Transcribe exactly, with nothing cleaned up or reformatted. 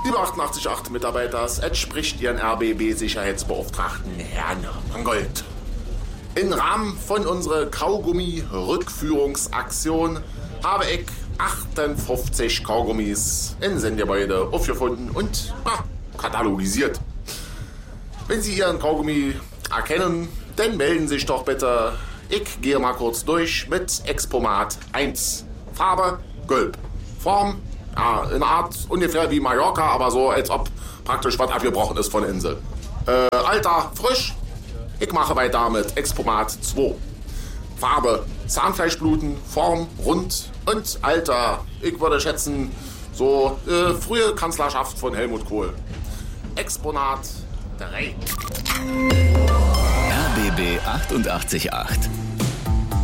Liebe achtundachtzig Komma acht Mitarbeiter, es spricht Ihren R B B-Sicherheitsbeauftragten Herrn Mangold. Im Rahmen von unserer Kaugummi-Rückführungsaktion habe ich achtundfünfzig Kaugummis in Sendegebäude aufgefunden und ah, katalogisiert. Wenn Sie Ihren Kaugummi erkennen, dann melden Sie sich doch bitte. Ich gehe mal kurz durch mit Expomat eins. Farbe gelb. Form ja, in Art ungefähr wie Mallorca, aber so als ob praktisch was abgebrochen ist von der Insel. Äh, Alter frisch. Ich mache weiter mit Expomat zwei. Farbe Zahnfleischbluten. Form rund. Und Alter, ich würde schätzen, so äh, frühe Kanzlerschaft von Helmut Kohl. Exponat drei. R B B achtundachtzig Komma acht.